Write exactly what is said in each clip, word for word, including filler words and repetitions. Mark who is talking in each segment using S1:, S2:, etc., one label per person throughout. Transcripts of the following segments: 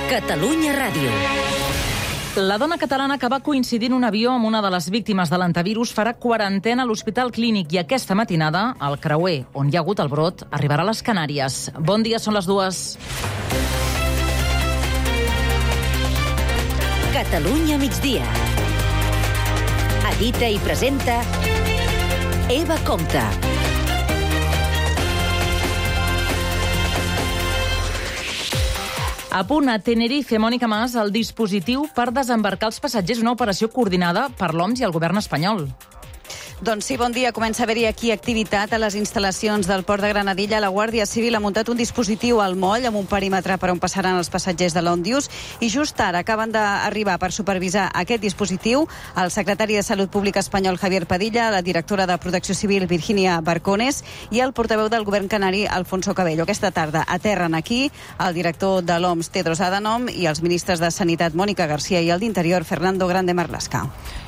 S1: Catalunya Ràdio. La dona catalana que va coincidir en un avió amb una de les víctimes de l'antivirus farà quarantena a l'Hospital Clínic i aquesta matinada el creuer on hi ha hagut el brot arribarà a les Canàries. Bon dia, són les dues.
S2: Catalunya migdia. Edita i presenta Eva Compte.
S1: A punt a Tenerife, Mònica Mas, el dispositiu per desembarcar els passatgers, una operació coordinada per l'O M S i el govern espanyol.
S3: Doncs sí, bon dia. Comença a haver-hi aquí activitat a les instal·lacions del Port de Granadilla. La Guàrdia Civil ha muntat un dispositiu al moll amb un perímetre per on passaran els passatgers de l'Òmnius i just ara acaben d'arribar per supervisar aquest dispositiu el secretari de Salut Pública espanyol Javier Padilla, la directora de Protecció Civil Virginia Barcones i el portaveu del govern canari Alfonso Cabello. Aquesta tarda aterren aquí el director de l'O M S Tedros Adhanom i els ministres de Sanitat Mònica García i el d'Interior Fernando Grande Marlaska.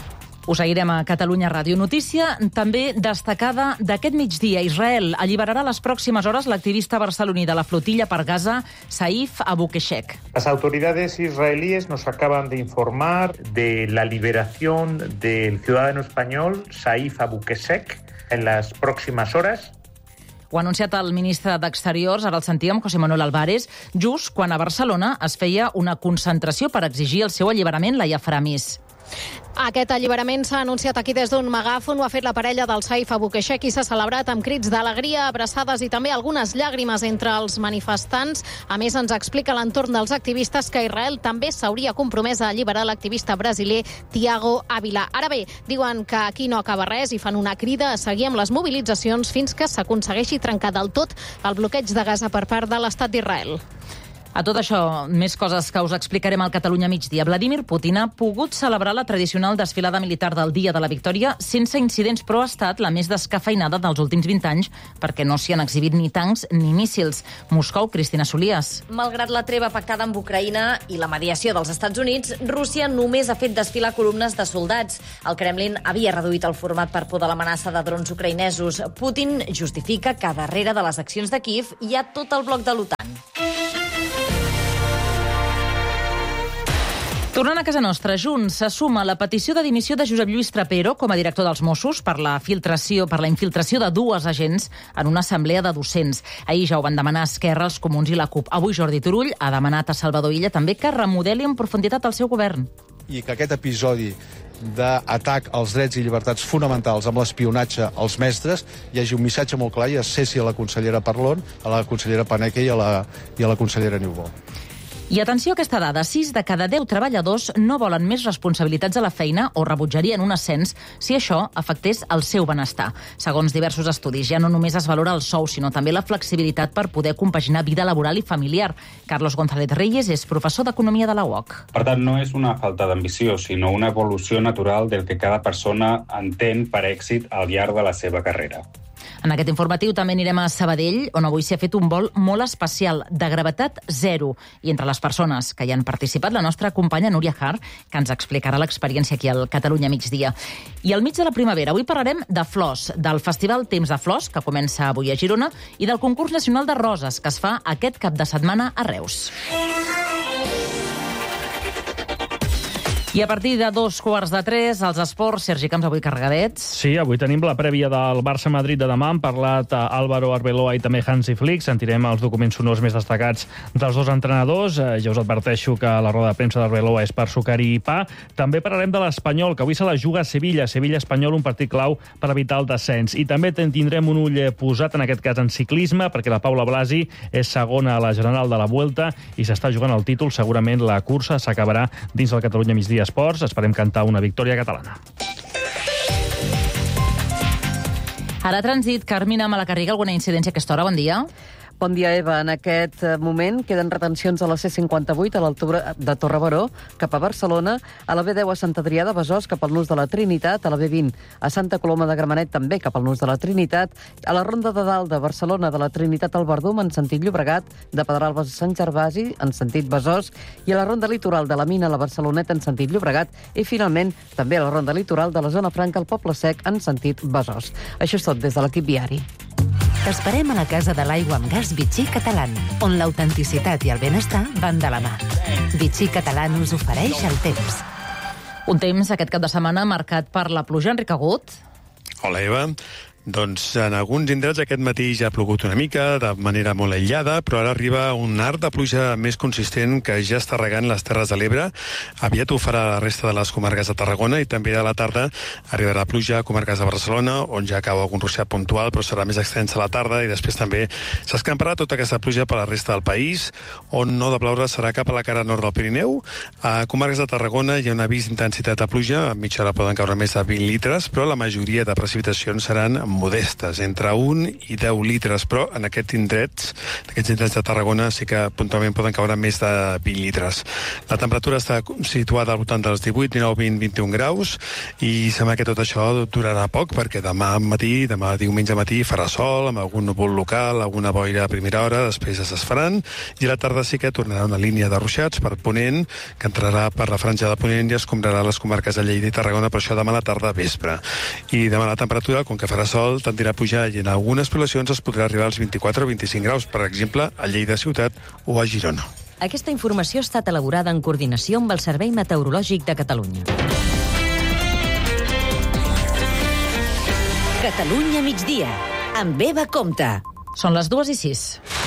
S1: Ho seguirem a Catalunya Ràdio. Notícia també destacada d'aquest migdia. Israel alliberarà a les pròximes hores l'activista barceloní de la flotilla per Gaza, Saif Abu-Keshek.
S4: Las autoridades israelíes nos acaban de informar de la liberación del ciudadano español, Saif Abu-Keshek, en las próximas horas.
S1: Ho ha anunciat el ministre d'Exteriors, ara el sentíem, José Manuel Álvarez, just quan a Barcelona es feia una concentració per exigir el seu alliberament, Laia Faramis.
S5: Aquest alliberament s'ha anunciat aquí des d'un megàfon, ho ha fet la parella del Saif Abu-Keshek i s'ha celebrat amb crits d'alegria, abraçades i també algunes llàgrimes entre els manifestants. A més, ens explica l'entorn dels activistes que Israel també s'hauria compromès a alliberar l'activista brasiler Tiago Ávila. Ara bé, diuen que aquí no acaba res i fan una crida a seguir amb les mobilitzacions fins que s'aconsegueixi trencar del tot el bloqueig de Gaza per part de l'estat d'Israel.
S1: A tot això, més coses que us explicarem al Catalunya migdia. Vladimir Putin ha pogut celebrar la tradicional desfilada militar del Dia de la Victòria sense incidents, però ha estat la més descafeinada dels últims vint anys perquè no s'hi han exhibit ni tancs ni míssils. Moscou, Cristina Solias.
S6: Malgrat la treva pactada amb Ucraïna i la mediació dels Estats Units, Rússia només ha fet desfilar columnes de soldats. El Kremlin havia reduït el format per por de l'amenaça de drons ucraïnesos. Putin justifica que darrere de les accions de Kíev hi ha tot el bloc de l'OTAN.
S1: Tornant a casa nostra, Junts se suma a la petició de dimissió de Josep Lluís Trapero com a director dels Mossos per la filtració per la infiltració de dues agents en una assemblea de docents. Ahir ja ho van demanar Esquerra, els Comuns i la CUP. Avui Jordi Turull ha demanat a Salvador Illa també que remodeli en profunditat el seu govern.
S7: I que aquest episodi d'atac als drets i llibertats fonamentals amb l'espionatge als mestres hi hagi un missatge molt clar i es cessi a la consellera Parlon, a la consellera Paneque i a la, i a la consellera Niubó.
S1: I atenció a aquesta dada, sis de cada deu treballadors no volen més responsabilitats a la feina o rebutjarien un ascens si això afectés el seu benestar. Segons diversos estudis, ja no només es valora el sou, sinó també la flexibilitat per poder compaginar vida laboral i familiar. Carlos González Reyes és professor d'Economia de la U O C.
S8: Per tant, no és una falta d'ambició, sinó una evolució natural del que cada persona entén per èxit al llarg de la seva carrera.
S1: En aquest informatiu també anirem a Sabadell, on avui s'ha fet un vol molt especial, de gravetat zero. I entre les persones que hi han participat, la nostra companya Núria Har, que ens explicarà l'experiència aquí al Catalunya migdia. I al mig de la primavera, avui parlarem de flors, del Festival Temps de Flors, que comença avui a Girona, i del concurs nacional de roses, que es fa aquest cap de setmana a Reus. I a partir de dos quarts de tres, als esports, Sergi Camps, avui carregadets.
S9: Sí, avui tenim la prèvia del Barça-Madrid de demà. Han parlat Álvaro Arbeloa i també Hansi Flick. Sentirem els documents sonors més destacats dels dos entrenadors. Ja us adverteixo que la roda de premsa d'Arbeloa és per sucar i pa. També parlarem de l'Espanyol, que avui se la juga a Sevilla. Sevilla-Espanyol, un partit clau per evitar el descens. I també tindrem un ull posat, en aquest cas, en ciclisme, perquè la Paula Blasi és segona a la general de la Vuelta i s'està jugant el títol. Segurament la cursa s'acabarà dins del Catalunya migdia Esports. Esperem cantar una victòria catalana.
S1: Ara trànsit, Carmina Malacarriga, alguna incidència a aquesta hora? Bon dia.
S10: Bon dia, Eva. En aquest moment queden retencions a la C cinquanta-vuit a l'altura de Torrebaró cap a Barcelona, a la B deu a Sant Adrià de Besòs cap al nus de la Trinitat, a la B vint a Santa Coloma de Gramenet també cap al nus de la Trinitat, a la Ronda de Dalt de Barcelona de la Trinitat al Verdum en sentit Llobregat, de Pedralbes a Sant Gervasi en sentit Besòs i a la Ronda Litoral de la Mina a la Barceloneta en sentit Llobregat i finalment també a la Ronda Litoral de la Zona Franca al Poble Sec en sentit Besòs. Això és tot des de l'equip viari.
S2: T'esperem a la Casa de l'Aigua amb Gas Vichy Catalan, on l'autenticitat i el benestar van de la mà. Vichy Catalan us ofereix el temps.
S1: Un temps aquest cap de setmana marcat per la pluja. Enric Agut.
S11: Hola, Eva. Doncs en alguns indrets aquest matí ja ha plogut una mica, de manera molt aïllada, però ara arriba un arc de pluja més consistent que ja està regant les Terres de l'Ebre. Aviat ho farà la resta de les comarques de Tarragona i també a la tarda arribarà pluja a comarques de Barcelona, on ja cau algun ruixat puntual, però serà més extensa a la tarda i després també s'escamparà tota aquesta pluja per la resta del país, on no de ploure serà cap a la cara nord del Pirineu. A comarques de Tarragona hi ha un avís d'intensitat de pluja, a mitja hora poden caure més de vint litres, però la majoria de precipitacions seran modestes, entre un i deu litres, però en aquests indrets, aquests indrets de Tarragona sí que puntualment poden caure més de vint litres. La temperatura està situada al voltant dels divuit, dinou, vint, vint-i-un graus i sembla que tot això durarà poc perquè demà matí, demà diumenge matí farà sol, amb algun núvol local, alguna boira a primera hora, després es desfaran i a la tarda sí que tornarà una línia de ruixats per Ponent, que entrarà per la franja de Ponent i escombrarà les comarques de Lleida i Tarragona, per això demà a la tarda a vespre. I demà la temperatura, com que farà sol, tendirà a pujar i en algunes poblacions es podrà arribar als vint-i-quatre o vint-i-cinc graus, per exemple, a Lleida ciutat o a Girona.
S2: Aquesta informació ha estat elaborada en coordinació amb el Servei Meteorològic de Catalunya. Catalunya migdia, amb Eva Compte.
S1: Són les dues i sis.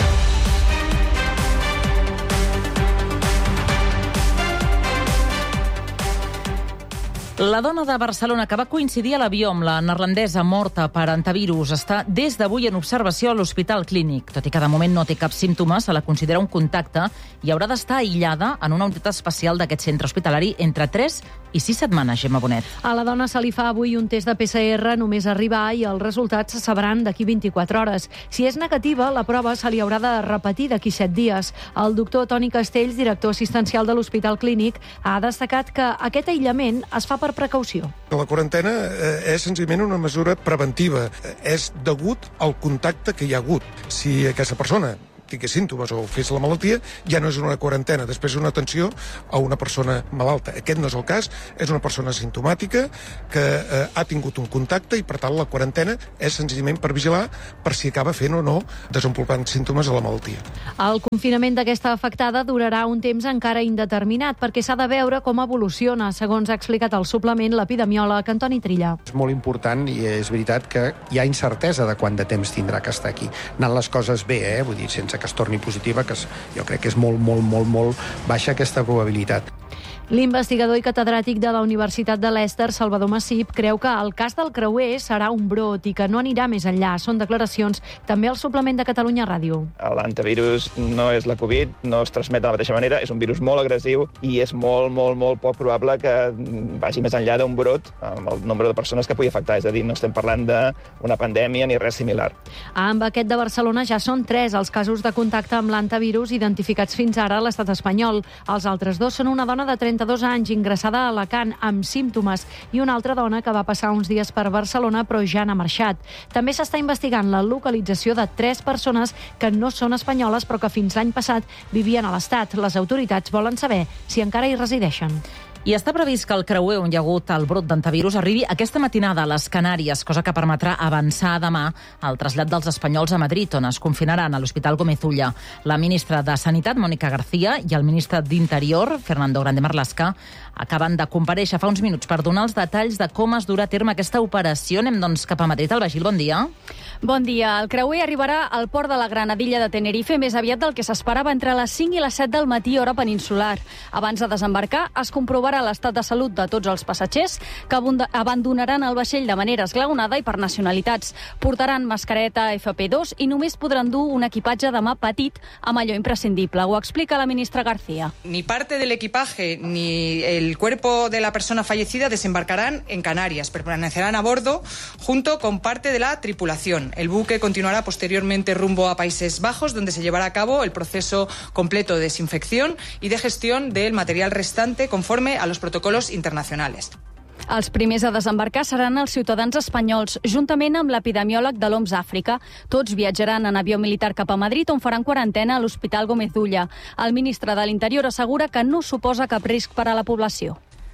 S1: La dona de Barcelona que va coincidir a l'avió amb la neerlandesa morta per antivirus està des d'avui en observació a l'Hospital Clínic. Tot i que de moment no té cap símptoma, se la considera un contacte i haurà d'estar aïllada en una unitat especial d'aquest centre hospitalari entre tres i sis setmanes, Gemma Bonet.
S5: A la dona se li fa avui un test de P C R només arribar i els resultats se sabran d'aquí vint-i-quatre hores. Si és negativa, la prova se li haurà de repetir d'aquí set dies. El doctor Toni Castells, director assistencial de l'Hospital Clínic, ha destacat que aquest aïllament es fa per precaució.
S12: La quarantena és senzillament una mesura preventiva. És degut al contacte que hi ha hagut. Si aquesta persona tingués símptomes o fes la malaltia, ja no és una quarantena, després és una atenció a una persona malalta. Aquest no és el cas, és una persona asimptomàtica que eh, ha tingut un contacte i, per tant, la quarantena és senzillament per vigilar per si acaba fent o no desenvolupant símptomes de la malaltia.
S5: El confinament d'aquesta afectada durarà un temps encara indeterminat perquè s'ha de veure com evoluciona, segons ha explicat al suplement l'epidemiòleg Antoni Trilla.
S13: És molt important i és veritat que hi ha incertesa de quant de temps tindrà que estar aquí. Anant les coses bé, eh? Vull dir, sense que es torni positiva, que jo crec que és molt, molt, molt, molt baixa aquesta probabilitat.
S5: L'investigador i catedràtic de la Universitat de Leicester, Salvador Massip, creu que el cas del creuer serà un brot i que no anirà més enllà. Són declaracions també al suplement de Catalunya Ràdio.
S14: L'antivirus no és la Covid, no es transmet de la mateixa manera, és un virus molt agressiu i és molt, molt, molt poc probable que vagi més enllà d'un brot amb el nombre de persones que pugui afectar. És a dir, no estem parlant d'una pandèmia ni res similar.
S5: Amb aquest de Barcelona ja són tres els casos de contacte amb l'antivirus identificats fins ara a l'estat espanyol. Els altres dos són una dona de trenta-dos anys ingressada a Alacant amb símptomes i una altra dona que va passar uns dies per Barcelona però ja n'ha marxat. També s'està investigant la localització de tres persones que no són espanyoles però que fins l'any passat vivien a l'Estat. Les autoritats volen saber si encara hi resideixen.
S1: I està previst que el creuer on hi ha hagut el brot d'antivirus arribi aquesta matinada a les Canàries, cosa que permetrà avançar demà el trasllat dels espanyols a Madrid, on es confinaran a l'Hospital Gómez Ulla. La ministra de Sanitat, Mònica García, i el ministre d'Interior, Fernando Grande Marlaska, acaben de comparèixer fa uns minuts per donar els detalls de com es durà a terme aquesta operació. Anem, doncs, cap a Madrid. Alba Gil, bon dia.
S15: Bon dia. El creuer arribarà al port de la Granadilla de Tenerife més aviat del que s'esperava entre les cinc i les set del matí, hora peninsular. Abans de desembarcar, es comprovarà l'estat de salut de tots els passatgers que abandonaran el vaixell de manera esglaonada i per nacionalitats. Portaran mascareta F P dos i només podran dur un equipatge de mà petit amb allò imprescindible. Ho explica la ministra García.
S16: Ni parte del equipaje ni el cuerpo de la persona fallecida desembarcarán en Canarias. Permanecerán a bordo junto con parte de la tripulación. El buque continuará posteriormente rumbo a Países Bajos, donde se llevará a cabo el proceso completo de desinfección y de gestión del material restante conforme a los protocolos internacionales.
S15: Els primers a desembarcar seran els ciutadans espanyols, juntament amb l'epidemiòleg de l'O M S Àfrica. Tots viatjaran en avió militar cap a Madrid, on faran quarantena a l'Hospital Gómez Ulla. El ministre de l'Interior assegura que no suposa cap risc per a la població.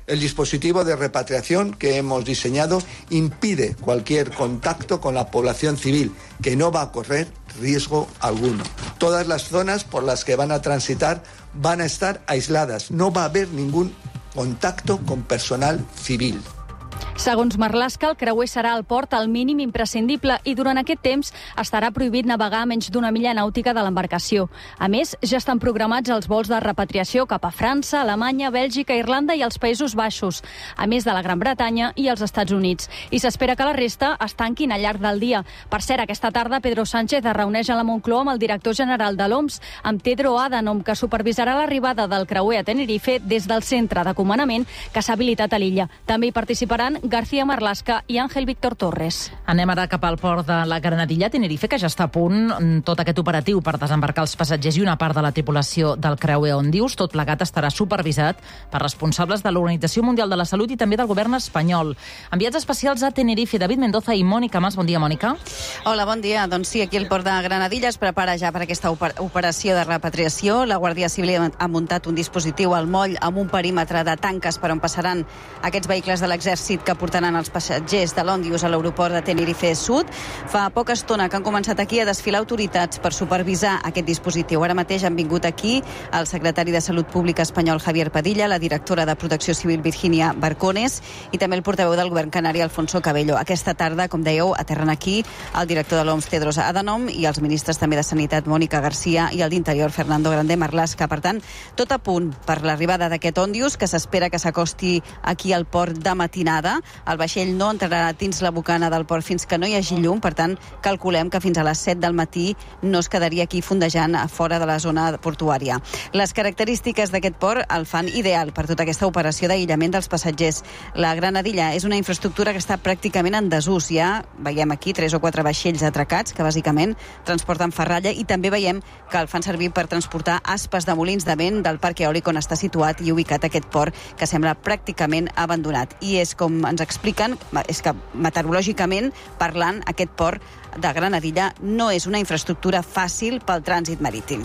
S17: El dispositivo de repatriación que hemos diseñado impide cualquier contacto con la población civil, que no va a correr riesgo alguno. Todas las zonas por las que van a transitar van a estar aisladas. No va a haber ningún contacto con personal civil.
S15: Segons Marlaska, el creuer serà al port al mínim imprescindible i durant aquest temps estarà prohibit navegar a menys d'una milla nàutica de l'embarcació. A més, ja estan programats els vols de repatriació cap a França, Alemanya, Bèlgica, Irlanda i els Països Baixos, a més de la Gran Bretanya i els Estats Units. I s'espera que la resta es tanquin al llarg del dia. Per cert, aquesta tarda Pedro Sánchez es reuneix a la Moncloa amb el director general de l'O M S, amb Tedro Adhanom, que supervisarà l'arribada del creuer a Tenerife des del centre de comandament que s'ha habilitat a l'illa. També hi participaran García Marlaska i Ángel Víctor Torres.
S1: Anem ara cap al port de la Granadilla, Tenerife, que ja està a punt tot aquest operatiu per desembarcar els passatgers i una part de la tripulació del creuer Òndius. Tot plegat estarà supervisat per responsables de l'Organització Mundial de la Salut i també del govern espanyol. Enviats especials a Tenerife, David Mendoza i Mònica Mas. Bon dia, Mònica.
S3: Hola, bon dia. Doncs sí, aquí el port de Granadilla es prepara ja per aquesta operació de repatriació. La Guàrdia Civil ha muntat un dispositiu al moll amb un perímetre de tanques per on passaran aquests vehicles de l'exèrcit que portaran els passatgers de l'Òndius a l'aeroport de Tenerife Sud. Fa poca estona que han començat aquí a desfilar autoritats per supervisar aquest dispositiu. Ara mateix han vingut aquí el secretari de Salut Pública espanyol Javier Padilla, la directora de Protecció Civil Virginia Barcones i també el portaveu del govern canari Alfonso Cabello. Aquesta tarda, com dèieu, aterren aquí el director de l'O M S Tedros Adhanom i els ministres també de Sanitat Mònica García i el d'Interior Fernando Grande Marlaska. Per tant, tot a punt per l'arribada d'aquest Òndius que s'espera que s'acosti aquí al port de matinada. El vaixell no entrarà dins la bocana del port fins que no hi hagi llum, per tant, calculem que fins a les set del matí no es quedaria aquí fondejant a fora de la zona portuària. Les característiques d'aquest port el fan ideal per tota aquesta operació d'aïllament dels passatgers. La Granadilla és una infraestructura que està pràcticament en desús. Ja veiem aquí tres o quatre vaixells atracats que bàsicament transporten ferralla i també veiem que el fan servir per transportar aspes de molins de vent del parc eòlic on està situat i ubicat aquest port que sembla pràcticament abandonat. I és com ens expliquen, és que meteorològicament parlant, aquest port de Granadilla no és una infraestructura fàcil pel trànsit marítim.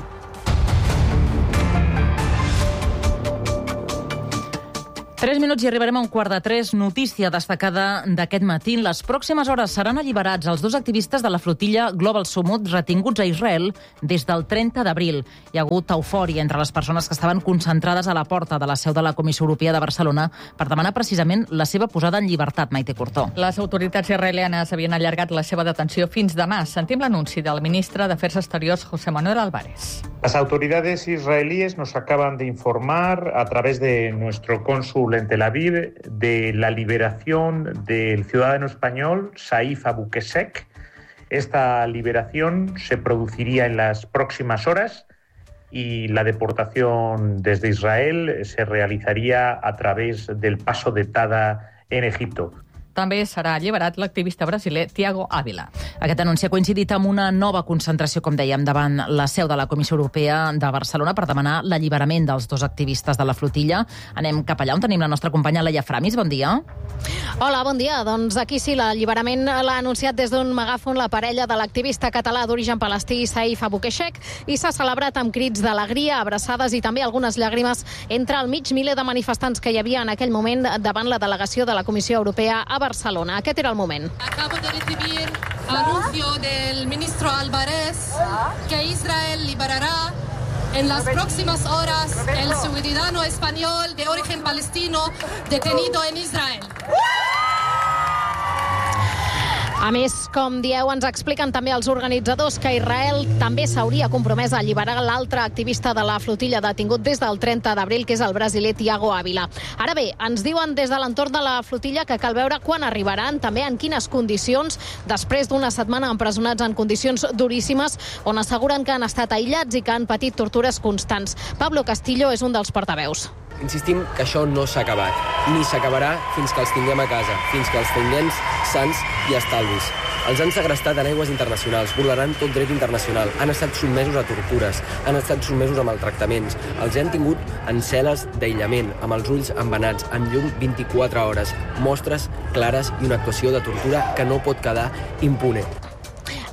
S1: Tres minuts i arribarem a un quart de tres. Notícia destacada d'aquest matí. En les pròximes hores seran alliberats els dos activistes de la flotilla Global Summut retinguts a Israel des del trenta d'abril. Hi ha hagut eufòria entre les persones que estaven concentrades a la porta de la seu de la Comissió Europea de Barcelona per demanar precisament la seva posada en llibertat, Maite Cortó.
S18: Les autoritats israelianes havien allargat la seva detenció fins demà. Sentim l'anunci del ministre d'Afers Exteriors, José Manuel Álvarez.
S4: Las autoridades israelíes nos acaban de informar a través de nuestro cónsul en Tel Aviv de la liberación del ciudadano español Saif Abu Qusseq. Esta liberación se produciría en las próximas horas y la deportación desde Israel se realizaría a través del paso de Tada en Egipto.
S18: També serà alliberat l'activista brasiler Thiago Ávila.
S1: Aquest anunci ha coincidit amb una nova concentració, com dèiem, davant la seu de la Comissió Europea de Barcelona per demanar l'alliberament dels dos activistes de la flotilla. Anem cap allà on tenim la nostra companya Laia Framis. Bon dia.
S5: Hola, bon dia. Doncs aquí sí, l'alliberament l'ha anunciat des d'un megàfon la parella de l'activista català d'origen palestí Saif Abu Qusseq i s'ha celebrat amb crits d'alegria, abraçades i també algunes llàgrimes entre el mig miler de manifestants que hi havia en aquell moment davant la delegació de la Comissió Europea a Barcelona. Aquest era el moment.
S19: Acabo de recibir anuncio del ministro Álvarez que Israel liberará en las próximas horas el ciudadano español de origen palestino detenido en Israel.
S5: A més, com dieu, ens expliquen també els organitzadors que Israel també s'hauria compromès a alliberar l'altre activista de la flotilla detingut des del trenta d'abril, que és el brasiler Thiago Ávila. Ara bé, ens diuen des de l'entorn de la flotilla que cal veure quan arribaran, també en quines condicions, després d'una setmana empresonats en condicions duríssimes, on asseguren que han estat aïllats i que han patit tortures constants. Pablo Castillo és un dels portaveus.
S20: Insistim que això no s'ha acabat, ni s'acabarà fins que els tinguem a casa, fins que els tinguem sants i estalvis. Els han segrestat en aigües internacionals, vulnerant tot dret internacional, han estat sotmesos a tortures, han estat sotmesos a maltractaments, els han tingut en cel·les d'aïllament, amb els ulls embenats, amb llum vint-i-quatre hores, mostres clares i una actuació de tortura que no pot quedar impune.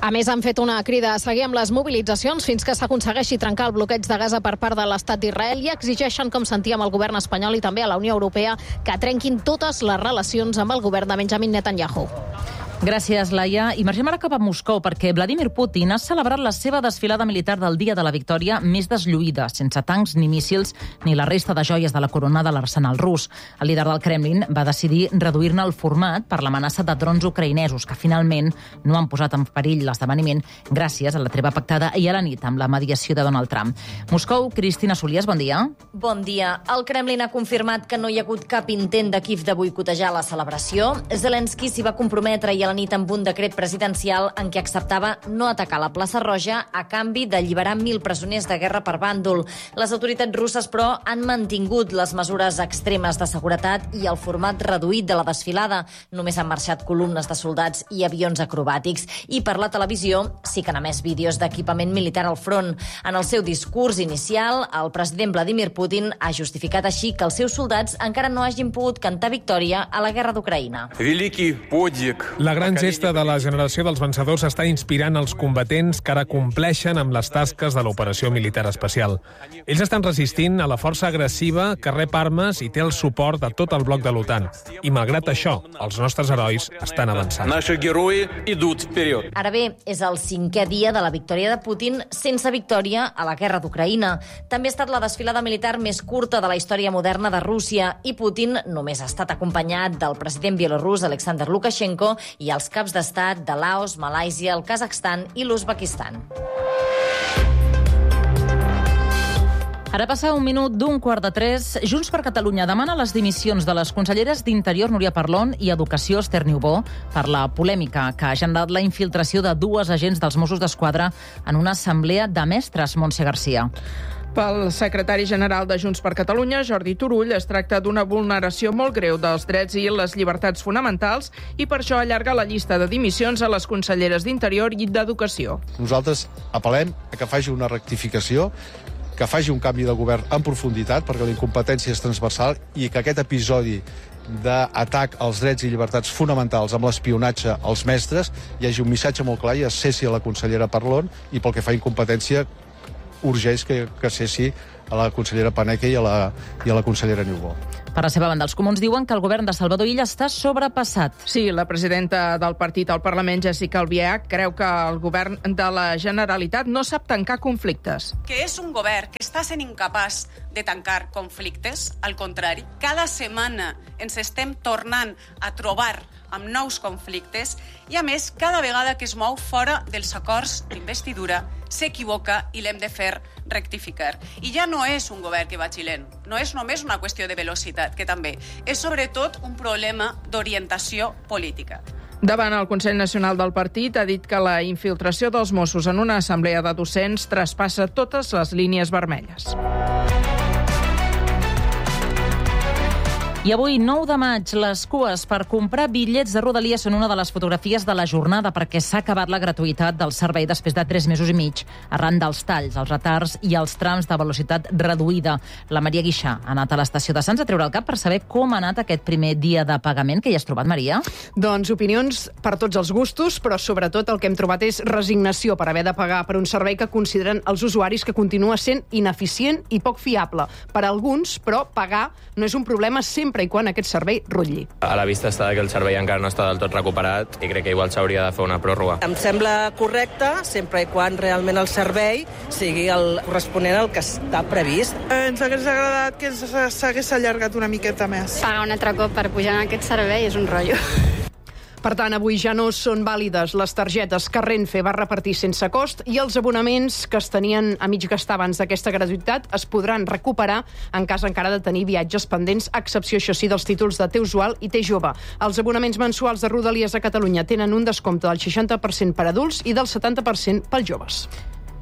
S5: A més, han fet una crida a seguir amb les mobilitzacions fins que s'aconsegueixi trencar el bloqueig de Gaza per part de l'estat d'Israel i exigeixen, com sentíem, al govern espanyol i també a la Unió Europea que trenquin totes les relacions amb el govern de Benjamin Netanyahu.
S1: Gràcies, Laia. I marxem ara cap a Moscou, perquè Vladimir Putin ha celebrat la seva desfilada militar del Dia de la Victòria més deslluïda, sense tancs ni míssils ni la resta de joies de la corona de l'arsenal rus. El líder del Kremlin va decidir reduir-ne el format per l'amenaça de drons ucraïnesos, que finalment no han posat en perill l'esdeveniment gràcies a la treva pactada ahir a la nit amb la mediació de Donald Trump. Moscou, Cristina Solies, bon dia.
S6: Bon dia. El Kremlin ha confirmat que no hi ha hagut cap intent de Kíev de boicotejar la celebració. Zelensky s'hi va comprometre i a la nit amb un decret presidencial en què acceptava no atacar la plaça Roja a canvi d'alliberar mil presoners de guerra per bàndol. Les autoritats russes, però, han mantingut les mesures extremes de seguretat i el format reduït de la desfilada. Només han marxat columnes de soldats i avions acrobàtics. I per la televisió sí que han emès vídeos d'equipament militar al front. En el seu discurs inicial, el president Vladimir Putin ha justificat així que els seus soldats encara no hagin pogut cantar victòria a la guerra d'Ucraïna.
S21: La gran gesta de la generació dels vencedors està inspirant els combatents que ara compleixen amb les tasques de l'operació militar especial. Ells estan resistint a la força agressiva que rep armes i té el suport de tot el bloc de l'OTAN. I malgrat això, els nostres herois estan avançant.
S6: Ara bé, és el cinquè dia de la victòria de Putin sense victòria a la guerra d'Ucraïna. També ha estat la desfilada militar més curta de la història moderna de Rússia i Putin només ha estat acompanyat del president bielorrús Alexander Lukashenko i els caps d'estat de Laos, Malàisia, el Kazakhstan i l'Uzbekistan.
S1: Ara passa un minut d'un quart de tres. Junts per Catalunya demana les dimissions de les conselleres d'Interior Núria Parlon i Educació Esther Niubó per la polèmica que ha generat la infiltració de dues agents dels Mossos d'Esquadra en una assemblea de mestres, Montse Garcia.
S22: Pel secretari general de Junts per Catalunya, Jordi Turull, es tracta d'una vulneració molt greu dels drets i les llibertats fonamentals i per això allarga la llista de dimissions a les conselleres d'Interior i d'Educació.
S7: Nosaltres apel·lem a que faci una rectificació, que faci un canvi de govern en profunditat, perquè la incompetència és transversal i que aquest episodi d'atac als drets i llibertats fonamentals amb l'espionatge als mestres hi hagi un missatge molt clar i es cessi a la consellera Parlon i pel que fa a incompetència urgeix que, que cessi a la consellera Paneque i a la, i a la consellera Niubó.
S1: Per la seva banda, els comuns diuen que el govern de Salvador Illa està sobrepassat.
S22: Sí, la presidenta del partit al Parlament, Jessica Albiach, creu que el govern de la Generalitat no sap tancar conflictes.
S23: Que és un govern que està sent incapaç de tancar conflictes, al contrari, cada setmana ens estem tornant a trobar amb nous conflictes i, a més, cada vegada que es mou fora dels acords d'investidura s'equivoca i l'hem de fer rectificar. I ja no és un govern que vagi lent, no és només una qüestió de velocitat, que també és sobretot un problema d'orientació política.
S22: Davant el Consell Nacional del Partit ha dit que la infiltració dels Mossos en una assemblea de docents traspassa totes les línies vermelles.
S1: I avui, nou de maig, les cues per comprar bitllets de Rodalies són una de les fotografies de la jornada perquè s'ha acabat la gratuïtat del servei després de tres mesos i mig, arran dels talls, els retards i els trams de velocitat reduïda. La Maria Guixà ha anat a l'estació de Sants a treure el cap per saber com ha anat aquest primer dia de pagament. Que hi has trobat, Maria?
S24: Doncs opinions per tots els gustos, però sobretot el que hem trobat és resignació per haver de pagar per un servei que consideren els usuaris que continua sent ineficient i poc fiable. Per a alguns, però, pagar no és un problema sempre i quan aquest servei rutlli.
S25: A la vista està que el servei encara no està del tot recuperat i crec que igual s'hauria de fer una pròrroga.
S26: Em sembla correcte, sempre i quan realment el servei sigui el corresponent al que està previst.
S27: Ens hagués agradat que s'hagués allargat una miqueta més.
S28: Pagar un altre cop per pujar en aquest servei és un rotllo.
S24: Per tant, avui ja no són vàlides les targetes que Renfe va repartir sense cost i els abonaments que es tenien a mig gastar abans d'aquesta gratuïtat es podran recuperar en cas encara de tenir viatges pendents, a excepció, això sí, dels títols de T usual i T jove. Els abonaments mensuals de Rodalies a Catalunya tenen un descompte del seixanta per cent per adults i del setanta per cent pels joves.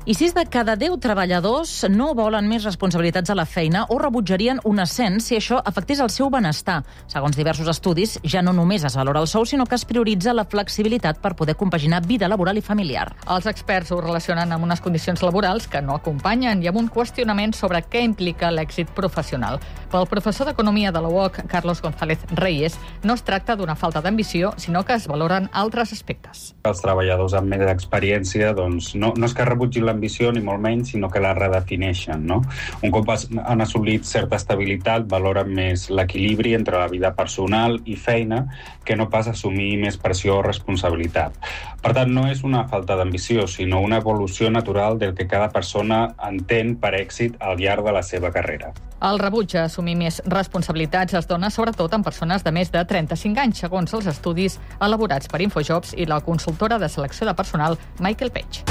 S1: I sis de cada deu treballadors no volen més responsabilitats a la feina o rebutjarien un ascens si això afectés el seu benestar. Segons diversos estudis, ja no només es valora el sou, sinó que es prioritza la flexibilitat per poder compaginar vida laboral i familiar.
S18: Els experts ho relacionen amb unes condicions laborals que no acompanyen i amb un qüestionament sobre què implica l'èxit professional. Pel professor d'Economia de la U O C, Carlos González Reyes, no es tracta d'una falta d'ambició, sinó que es valoren altres aspectes.
S2: Els treballadors amb més experiència doncs, no, no és que rebutgin l'ambició, ni molt menys, sinó que la redefineixen. No? Un cop han assolit certa estabilitat, valoren més l'equilibri entre la vida personal i feina que no pas assumir més pressió o responsabilitat. Per tant, no és una falta d'ambició, sinó una evolució natural del que cada persona entén per èxit al llarg de la seva carrera.
S18: El rebuig a assumir més responsabilitats es dona sobretot en persones de més de trenta-cinc anys, segons els estudis elaborats per Infojobs i la consultora de selecció de personal Michael Page.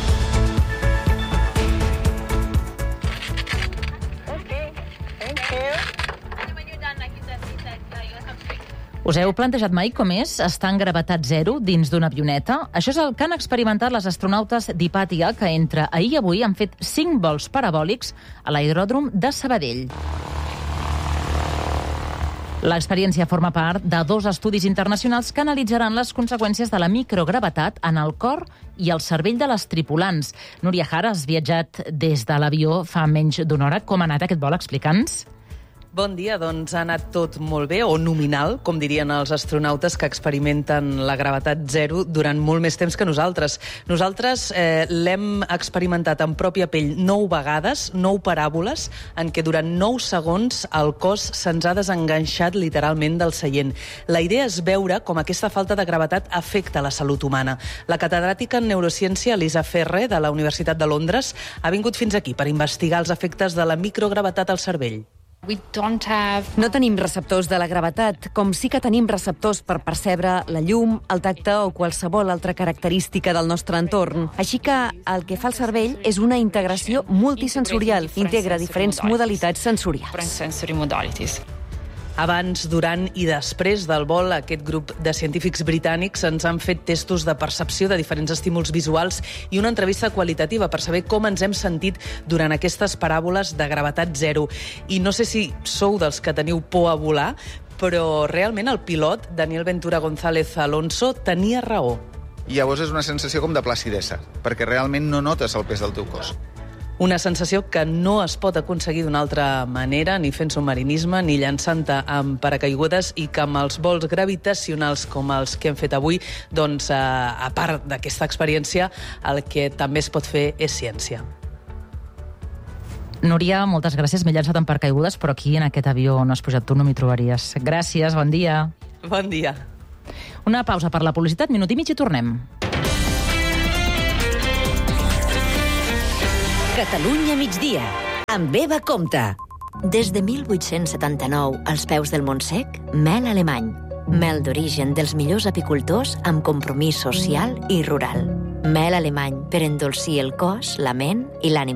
S1: Us heu plantejat mai com és estar en gravetat zero dins d'una avioneta? Això és el que han experimentat les astronautes d'Hipàtia, que entre ahir i avui han fet cinc vols parabòlics a l'aeròdrom de Sabadell. L'experiència forma part de dos estudis internacionals que analitzaran les conseqüències de la microgravetat en el cor i el cervell de les tripulants. Núria Jara, has viatjat des de l'avió fa menys d'una hora. Com ha anat aquest vol? Explica'ns.
S8: Bon dia, doncs ha anat tot molt bé, o nominal, com dirien els astronautes que experimenten la gravetat zero durant molt més temps que nosaltres. Nosaltres eh, l'hem experimentat en pròpia pell nou vegades, nou paràboles, en què durant nou segons el cos se'ns ha desenganxat literalment del seient. La idea és veure com aquesta falta de gravetat afecta la salut humana. La catedràtica en neurociència Lisa Ferre, de la Universitat de Londres, ha vingut fins aquí per investigar els efectes de la microgravetat al cervell.
S9: No tenim receptors de la gravetat, com sí que tenim receptors per percebre la llum, el tacte o qualsevol altra característica del nostre entorn. Així que el que fa el cervell és una integració multisensorial, integra diferents modalitats sensorials.
S8: Abans, durant i després del vol, aquest grup de científics britànics ens han fet testos de percepció de diferents estímuls visuals i una entrevista qualitativa per saber com ens hem sentit durant aquestes paràboles de gravetat zero. I no sé si sou dels que teniu por a volar, però realment el pilot, Daniel Ventura González Alonso, tenia raó.
S10: I llavors és una sensació com de placidesa, perquè realment no notes el pes del teu cos.
S8: Una sensació que no es pot aconseguir d'una altra manera, ni fent submarinisme, ni llançant-te amb paracaigudes, i que amb els vols gravitacionals com els que hem fet avui, doncs, a part d'aquesta experiència, el que també es pot fer és ciència.
S1: Núria, moltes gràcies. M'he llançat amb paracaigudes, però aquí, en aquest avió on has pujat tu, no m'hi trobaries. Gràcies, bon dia.
S8: Bon dia.
S1: Una pausa per la publicitat, minut i mig i tornem.
S11: Catalunya migdia, amb Eva Comte. Des de mil vuit-cents setanta-nou, als peus del Montsec, mel alemany. Mel d'origen dels millors apicultors amb compromís social i rural. Mel alemany per endolcir el cos, la ment i l'ànima.